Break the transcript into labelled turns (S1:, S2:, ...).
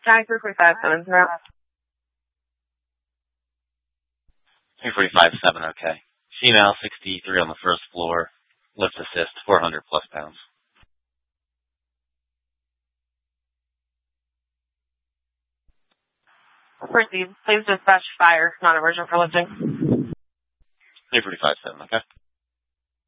S1: Guy 345-7's route.
S2: 345-7, okay. Female, 63 on the first floor. Lift assist, 400 plus pounds.
S1: Proceed. Please dispatch fire, not emergent for lifting.
S2: 345-7, okay.